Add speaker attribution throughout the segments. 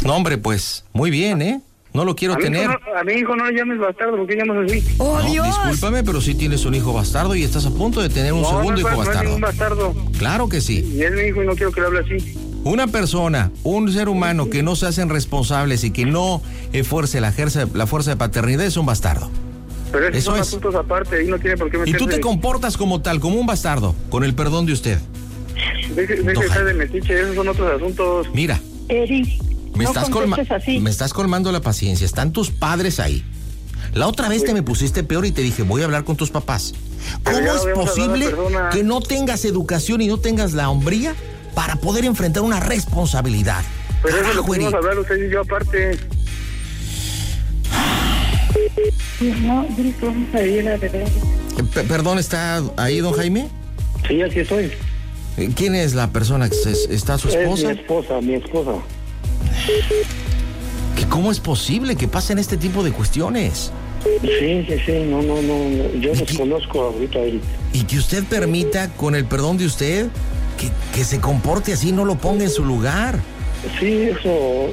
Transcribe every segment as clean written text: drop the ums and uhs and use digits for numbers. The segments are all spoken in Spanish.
Speaker 1: No, hombre, pues, muy bien, ¿eh? No lo quiero tener.
Speaker 2: A mi hijo no le llames bastardo, porque llamas así.
Speaker 3: ¡Oh,
Speaker 1: no,
Speaker 3: Dios!
Speaker 1: Discúlpame, pero sí tienes un hijo bastardo y estás a punto de tener un segundo hijo bastardo.
Speaker 2: No es un bastardo.
Speaker 1: Claro que sí.
Speaker 2: Y es mi hijo y no quiero que le hable así.
Speaker 1: Una persona, un ser humano que no se hacen responsables y que no esfuerce la fuerza de paternidad es un bastardo.
Speaker 2: Pero esos
Speaker 1: Eso
Speaker 2: son
Speaker 1: es.
Speaker 2: asuntos aparte y no tiene por qué
Speaker 1: Y
Speaker 2: meterse.
Speaker 1: tú te comportas como tal, como un bastardo, con el perdón de usted.
Speaker 2: Deje de estar de metiche, esos son otros asuntos.
Speaker 1: Mira,
Speaker 3: Eric,
Speaker 1: me
Speaker 3: no
Speaker 1: estás
Speaker 3: contestes así.
Speaker 1: me estás colmando la paciencia. Están tus padres ahí. La otra vez te me pusiste peor y te dije, voy a hablar con tus papás.
Speaker 2: Pero
Speaker 1: ¿Cómo
Speaker 2: ya
Speaker 1: es
Speaker 2: habíamos hablado,
Speaker 1: posible
Speaker 2: perdona.
Speaker 1: que no tengas educación y no tengas la hombría para poder enfrentar una responsabilidad?
Speaker 2: Pero eso lo
Speaker 1: Carajo,
Speaker 2: pudimos
Speaker 1: Eric.
Speaker 2: hablar usted y yo aparte.
Speaker 3: No, Eric, vamos a ir a ver.
Speaker 1: Perdón, ¿está ahí don Jaime?
Speaker 4: Sí, aquí estoy.
Speaker 1: ¿Quién es la persona? ¿Está su esposa?
Speaker 4: Es mi esposa.
Speaker 1: ¿Cómo es posible que pasen este tipo de cuestiones?
Speaker 4: Sí, no, yo desconozco ahorita, Eric.
Speaker 1: Y que usted permita, con el perdón de usted, que se comporte así, no lo ponga en su lugar.
Speaker 4: Sí, eso,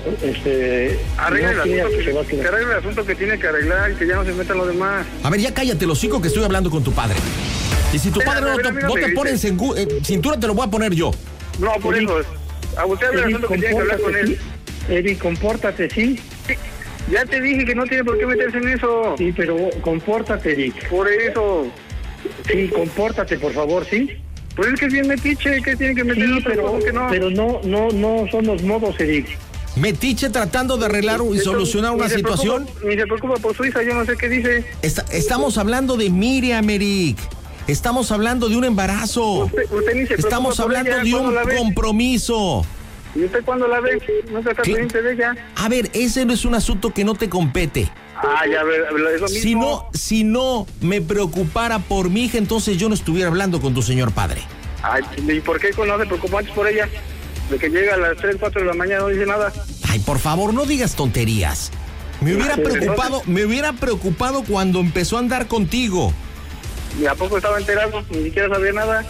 Speaker 2: Arregle
Speaker 4: no
Speaker 2: el
Speaker 4: quiera
Speaker 2: asunto
Speaker 4: que se va a
Speaker 2: que
Speaker 4: quedar.
Speaker 2: arregle el asunto que tiene que arreglar y que ya no se metan los demás.
Speaker 1: A ver, ya cállate, los hocico, que estoy hablando con tu padre. Y si tu padre no te pone en cintura, te lo voy a poner yo.
Speaker 2: No, por
Speaker 4: Eric,
Speaker 2: eso. A usted el asunto que tiene que hablar con él.
Speaker 4: Eric, compórtate, ¿sí?
Speaker 2: Sí, ya te dije que no tiene por qué meterse en eso.
Speaker 4: Sí, pero compórtate, Eric.
Speaker 2: Por eso.
Speaker 4: Sí, compórtate, por favor, ¿sí?
Speaker 2: Pues es que es bien metiche, que tiene que meter
Speaker 4: Sí,
Speaker 2: otra cosa que no.
Speaker 4: pero no son los modos, Eric.
Speaker 1: Metiche tratando de arreglar y solucionar una situación.
Speaker 2: Ni se preocupa por su hija, yo no sé qué dice.
Speaker 1: Estamos hablando de Miriam, Eric. Estamos hablando de un embarazo.
Speaker 2: Usted ni se preocupa
Speaker 1: Estamos
Speaker 2: por
Speaker 1: hablando
Speaker 2: ella,
Speaker 1: de
Speaker 2: ¿cuándo
Speaker 1: un
Speaker 2: la ve?
Speaker 1: compromiso.
Speaker 2: ¿Y usted cuándo la ve? ¿No se está
Speaker 1: ¿Qué?
Speaker 2: pendiente de ella?
Speaker 1: A ver, ese no es un asunto que no te compete.
Speaker 2: Ah, ya, es lo mismo.
Speaker 1: Si no me preocupara por mi hija, entonces yo no estuviera hablando con tu señor padre.
Speaker 2: Ay, ¿y por qué no se preocupa antes por ella? De que llega a las 3, 4 de la mañana no dice nada.
Speaker 1: Ay, por favor, no digas tonterías. Me hubiera preocupado cuando empezó a andar contigo.
Speaker 2: ¿Y a poco estaba enterado? Ni siquiera sabía nada.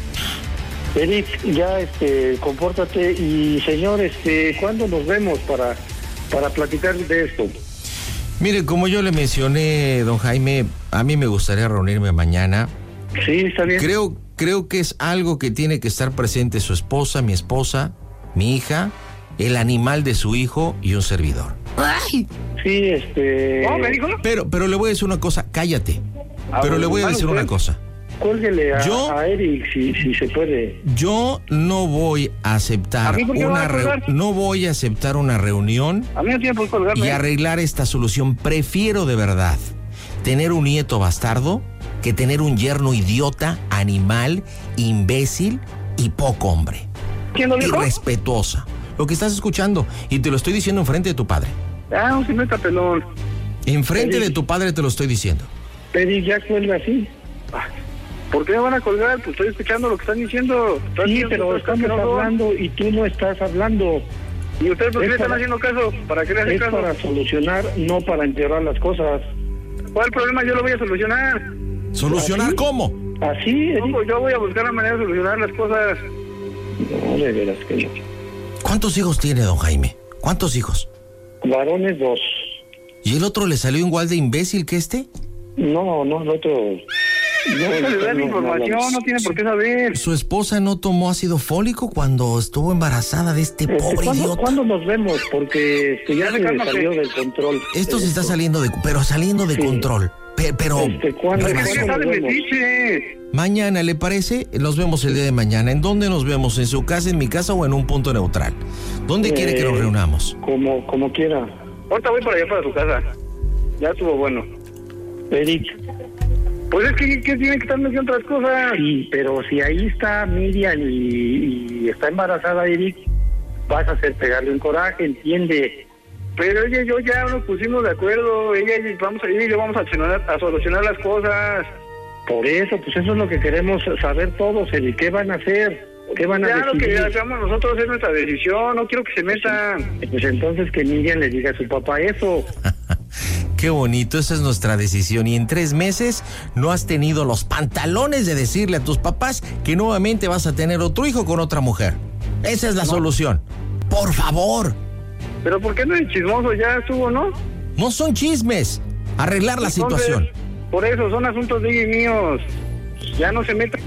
Speaker 4: Eric, ya, compórtate. Y, señor, ¿cuándo nos vemos para platicar de esto?
Speaker 1: Mire, como yo le mencioné, don Jaime, a mí me gustaría reunirme mañana.
Speaker 4: Sí, está bien.
Speaker 1: Creo que es algo que tiene que estar presente su esposa, mi hija, el animal de su hijo y un servidor.
Speaker 3: ¡Ay!
Speaker 4: Sí,
Speaker 2: ¿Cómo me dijo?
Speaker 1: Pero le voy a decir una cosa, cállate. Pero le voy a decir una cosa.
Speaker 4: Cuélguele a Eric si se puede.
Speaker 1: Yo no voy a aceptar
Speaker 2: ¿A mí por qué van a colgar?
Speaker 1: no voy a aceptar una reunión
Speaker 2: A mí no tiene por qué colgarme.
Speaker 1: y arreglar esta solución. Prefiero de verdad tener un nieto bastardo que tener un yerno idiota, animal, imbécil y poco hombre.
Speaker 2: ¿Quién lo dijo?
Speaker 1: Irrespetuosa. Lo que estás escuchando, y te lo estoy diciendo enfrente de tu padre.
Speaker 2: Ah, un simple pelón.
Speaker 1: Enfrente de tu padre te lo estoy diciendo.
Speaker 4: Eric, ya cuelga así.
Speaker 2: ¿Por qué me van a colgar? Pues estoy escuchando lo que están diciendo.
Speaker 4: Sí, pero estamos hablando y tú no estás hablando.
Speaker 2: ¿Y ustedes por qué
Speaker 4: Es
Speaker 2: le están
Speaker 4: para-
Speaker 2: haciendo caso? ¿Para qué le hacen
Speaker 4: Es
Speaker 2: caso?
Speaker 4: para solucionar, no para empeorar las cosas.
Speaker 2: ¿Cuál problema? Yo lo voy a solucionar.
Speaker 1: ¿Solucionar
Speaker 4: ¿Así?
Speaker 1: cómo?
Speaker 4: Así,
Speaker 2: No,
Speaker 4: Eric.
Speaker 2: pues yo voy a buscar la manera de solucionar las cosas.
Speaker 4: No, de veras que no.
Speaker 1: ¿Cuántos hijos tiene don Jaime? ¿Cuántos hijos?
Speaker 4: Varones 2.
Speaker 1: ¿Y el otro le salió igual de imbécil que este?
Speaker 4: No, el otro.
Speaker 2: No se le da la información, no tiene por qué saber.
Speaker 1: ¿Su esposa no tomó ácido fólico cuando estuvo embarazada de este pobre idiota?
Speaker 4: ¿Cuándo nos vemos? Porque ya se
Speaker 2: cálmate.
Speaker 4: salió del control.
Speaker 1: Esto se está saliendo de
Speaker 4: Sí.
Speaker 1: control. Pero
Speaker 4: ¿Cuándo
Speaker 2: ¿Qué
Speaker 4: nos
Speaker 2: está de
Speaker 4: vemos?
Speaker 2: metiche?
Speaker 1: mañana, ¿le parece? Nos vemos el día de mañana. ¿En dónde nos vemos? ¿En su casa, en mi casa o en un punto neutral? ¿Dónde quiere que nos reunamos?
Speaker 4: Como quiera.
Speaker 2: Ahorita voy para allá, para su casa. Ya estuvo bueno.
Speaker 4: Eric,
Speaker 2: Pues es que tiene que estar metiendo otras cosas.
Speaker 4: sí, pero si ahí está Miriam y está embarazada, Eric, vas a hacer pegarle un coraje, entiende.
Speaker 2: Pero ella y yo ya nos pusimos de acuerdo. Ella y yo vamos a solucionar las cosas.
Speaker 4: Por eso, pues eso es lo que queremos saber todos, Eric. ¿Qué van a hacer? ¿Qué van a
Speaker 2: Ya lo que
Speaker 4: decidir?
Speaker 2: hagamos nosotros es nuestra decisión. No quiero que se metan.
Speaker 4: Pues entonces que Miriam le diga a su papá eso.
Speaker 1: Qué bonito, esa es nuestra decisión. Y en 3 meses no has tenido los pantalones de decirle a tus papás que nuevamente vas a tener otro hijo con otra mujer. Esa es la solución. Por favor.
Speaker 2: Pero ¿por qué no es chismoso? Ya estuvo, ¿no?
Speaker 1: No son chismes. Arreglar la
Speaker 2: Entonces,
Speaker 1: situación.
Speaker 2: Por eso, son asuntos de ella y míos. Ya no se metan.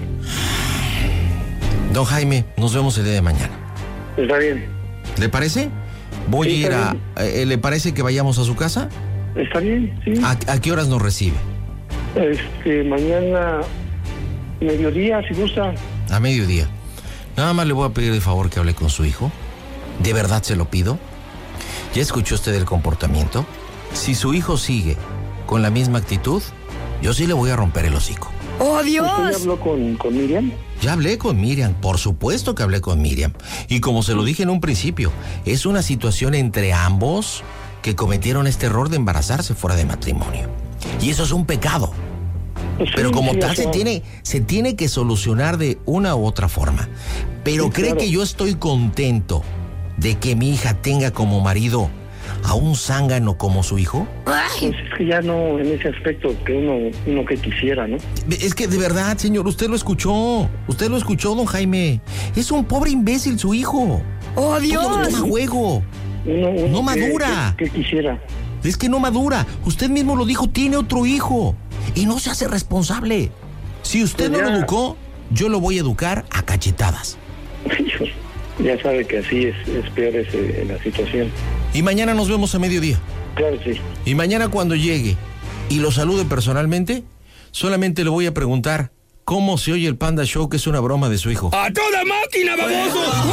Speaker 1: Don Jaime, nos vemos el día de mañana.
Speaker 4: Está bien.
Speaker 1: ¿Le parece? Voy
Speaker 4: Sí,
Speaker 1: a ir
Speaker 4: está
Speaker 1: a... ¿Le parece que vayamos a su casa?
Speaker 4: Está bien, sí.
Speaker 1: ¿A qué horas nos recibe?
Speaker 4: Mañana, mediodía, si gusta.
Speaker 1: A mediodía. Nada más le voy a pedir de favor que hable con su hijo. De verdad se lo pido. ¿Ya escuchó usted el comportamiento? Si su hijo sigue con la misma actitud, yo sí le voy a romper el hocico.
Speaker 5: ¡Oh,
Speaker 4: ¿Usted ya
Speaker 5: Dios!
Speaker 4: habló con Miriam?
Speaker 1: Ya hablé con Miriam, por supuesto que hablé con Miriam. Y como se lo dije en un principio, es una situación entre ambos que cometieron este error de embarazarse fuera de matrimonio. Y eso es un pecado.
Speaker 4: Pues
Speaker 1: Pero
Speaker 4: sí,
Speaker 1: como
Speaker 4: sí,
Speaker 1: tal
Speaker 4: eso-
Speaker 1: se tiene que solucionar de una u otra forma. Pero
Speaker 4: Sí,
Speaker 1: ¿cree
Speaker 4: claro.
Speaker 1: que yo estoy contento de que mi hija tenga como marido a un zángano como su hijo?
Speaker 5: ¡Ay!
Speaker 4: Pues es que ya no en ese aspecto que uno que quisiera, ¿no?
Speaker 1: Es que de verdad, señor, usted lo escuchó, don Jaime. Es un pobre imbécil su hijo.
Speaker 5: ¡Oh,
Speaker 1: Todo lo
Speaker 5: Dios!
Speaker 1: toma a juego.
Speaker 4: Uno
Speaker 1: No
Speaker 4: que-
Speaker 1: madura.
Speaker 4: Que quisiera.
Speaker 1: Es que no madura. Usted mismo lo dijo, tiene otro hijo. Y no se hace responsable. Si usted
Speaker 4: Pues
Speaker 1: no
Speaker 4: ya.
Speaker 1: lo educó, yo lo voy a educar a cachetadas.
Speaker 4: Ya sabe que así es peor la situación.
Speaker 1: Y mañana nos vemos a mediodía.
Speaker 4: Claro, sí.
Speaker 1: Y mañana cuando llegue y lo salude personalmente, solamente le voy a preguntar cómo se oye el Panda Show, que es una broma de su hijo.
Speaker 6: ¡A toda máquina, baboso!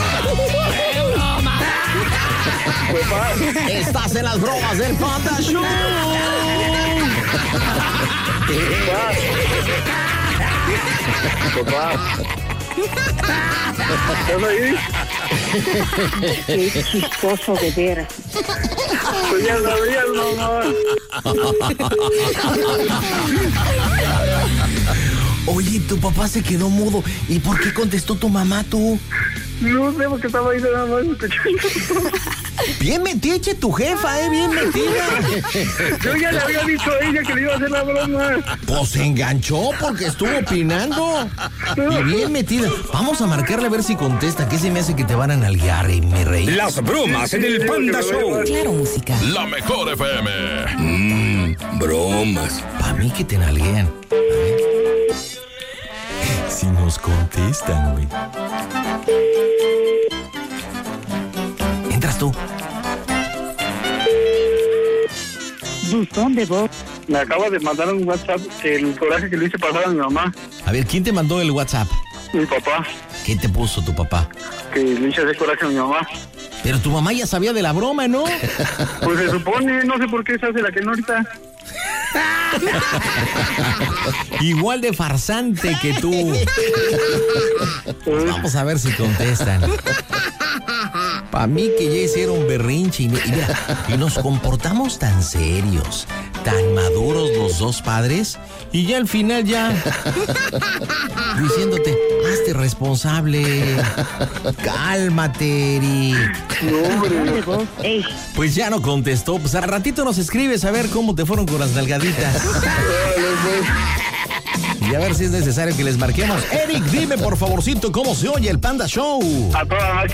Speaker 1: Estás en las bromas del Panda Show.
Speaker 2: ¿Estás ahí?
Speaker 3: Qué chistoso de veras.
Speaker 2: Pues ya sabías, mamá.
Speaker 1: Oye, tu papá se quedó mudo. ¿Y por qué contestó tu mamá tú?
Speaker 2: No sé por qué estaba ahí nada más escuchando.
Speaker 1: Bien metiche tu jefa, bien metida.
Speaker 2: Yo ya le había dicho a ella que le iba a hacer la broma.
Speaker 1: Pues se enganchó porque estuvo opinando. Y bien metida. Vamos a marcarle a ver si contesta. ¿Qué se me hace que te van a nalguear y me reí?
Speaker 6: Las bromas en el Panda Show.
Speaker 5: Claro, música.
Speaker 7: La mejor FM.
Speaker 6: Bromas.
Speaker 1: Para mí que te nalguean. A ver. Si nos contestan, güey. Entras tú.
Speaker 3: Buzón de voz.
Speaker 2: Me acaba de mandar un WhatsApp el coraje que le hice pasar a mi mamá,
Speaker 1: A ver, ¿quién te mandó el WhatsApp?
Speaker 2: mi papá,
Speaker 1: ¿Qué te puso tu papá?
Speaker 2: que le hice ese coraje a mi mamá.
Speaker 1: Pero tu mamá ya sabía de la broma, ¿no?
Speaker 2: Pues se supone, no sé por qué se hace la que no ahorita.
Speaker 1: Igual de farsante que tú. Pues vamos a ver si contestan. Para mí que ya hicieron berrinche y mira, y nos comportamos tan serios, tan maduros los dos padres, y ya al final ya diciéndote, hazte responsable, cálmate, Eric.
Speaker 3: Buzón de voz. Ey,
Speaker 1: Pues ya no contestó, pues al ratito nos escribes a ver cómo te fueron con las nalgaditas. Y a ver si es necesario que les marquemos. Eric, dime por favorcito cómo se oye el Panda Show.
Speaker 2: A toda máquina.